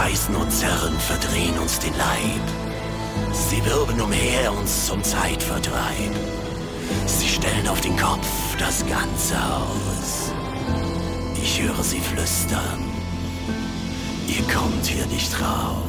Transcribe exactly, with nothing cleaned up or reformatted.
beißen und zerren, verdrehen uns den Leib. Sie wirbeln umher uns zum Zeitvertreib. Sie stellen auf den Kopf das ganze Haus. Ich höre sie flüstern, ihr kommt hier nicht raus.